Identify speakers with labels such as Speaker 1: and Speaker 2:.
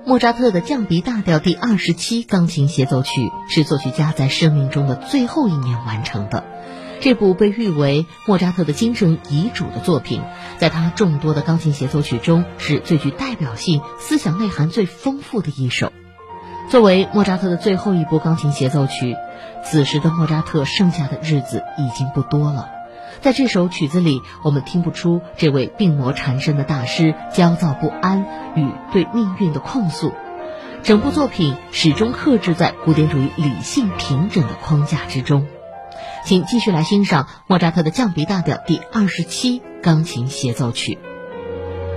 Speaker 1: 莫扎特的降 B 大调第27钢琴协奏曲是作曲家在生命中的最后一年完成的。这部被誉为莫扎特的精神遗嘱的作品，在他众多的钢琴协奏曲中是最具代表性、思想内涵最丰富的一首。作为莫扎特的最后一部钢琴协奏曲，此时的莫扎特剩下的日子已经不多了。在这首曲子里，我们听不出这位病魔缠身的大师焦躁不安与对命运的控诉，整部作品始终克制在古典主义理性平整的框架之中。请继续来欣赏莫扎特的降 B 大调第27钢琴协奏曲。